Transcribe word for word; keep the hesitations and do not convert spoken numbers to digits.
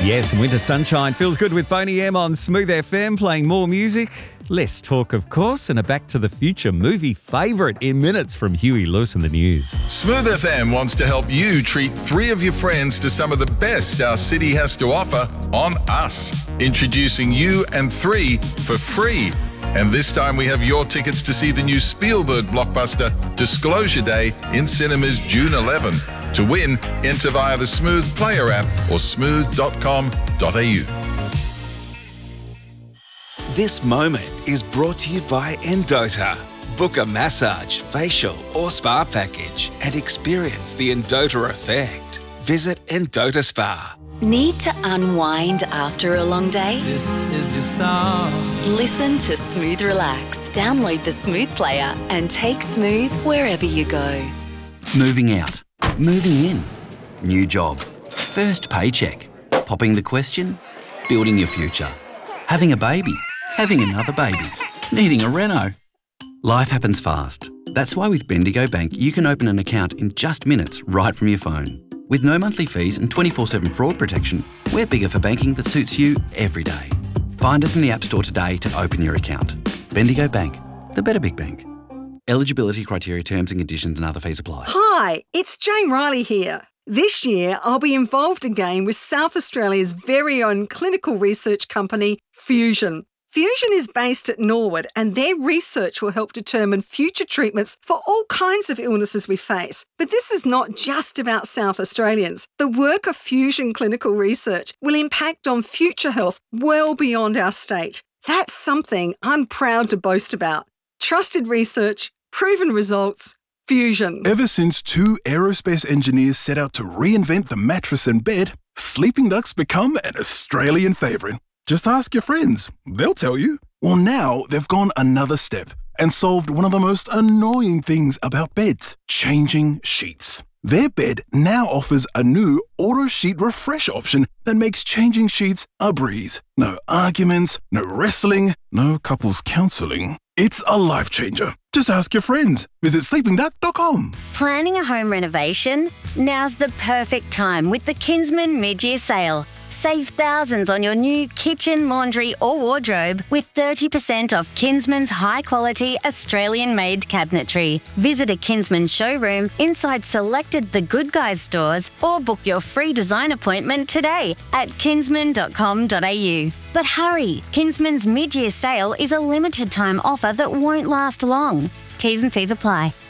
Yes, winter sunshine feels good with Boney M on Smooth F M, playing more music, less talk of course, and a Back to the Future movie favourite in minutes from Huey Lewis and the News. Smooth F M wants to help you treat three of your friends to some of the best our city has to offer on us. Introducing you and three for free. And this time we have your tickets to see the new Spielberg blockbuster Disclosure Day in cinemas June eleventh. To win, enter via the Smooth Player app or smooth dot com dot a u. This moment is brought to you by Endota. Book a massage, facial or spa package and experience the Endota effect. Visit Endota Spa. Need to unwind after a long day? This is your song. Listen to Smooth Relax. Download the Smooth Player and take Smooth wherever you go. Moving out. Moving in. New job. First paycheck. Popping the question. Building your future. Having a baby. Having another baby. Needing a reno. Life happens fast. That's why with Bendigo Bank you can open an account in just minutes right from your phone. With no monthly fees and twenty-four seven fraud protection, we're bigger for banking that suits you every day. Find us in the App Store today to open your account. Bendigo Bank, the better big bank. Eligibility criteria, terms and conditions and other fees apply. Hi, it's Jane Riley here. This year, I'll be involved again with South Australia's very own clinical research company, Fusion. Fusion is based at Norwood and their research will help determine future treatments for all kinds of illnesses we face. But this is not just about South Australians. The work of Fusion Clinical Research will impact on future health well beyond our state. That's something I'm proud to boast about. Trusted research, proven results, Fusion. Ever since two aerospace engineers set out to reinvent the mattress and bed, sleeping ducks become an Australian favourite. Just ask your friends. They'll tell you. Well, now they've gone another step and solved one of the most annoying things about beds, changing sheets. Their bed now offers a new auto sheet refresh option that makes changing sheets a breeze. No arguments, no wrestling, no couples counselling. It's a life changer. Just ask your friends. Visit sleeping duck dot com. Planning a home renovation? Now's the perfect time with the Kinsman mid-year sale. Save thousands on your new kitchen, laundry or wardrobe with thirty percent off Kinsman's high-quality Australian-made cabinetry. Visit a Kinsman showroom inside selected The Good Guys stores or book your free design appointment today at kinsman dot com dot a u. But hurry, Kinsman's mid-year sale is a limited time offer that won't last long. T's and C's apply.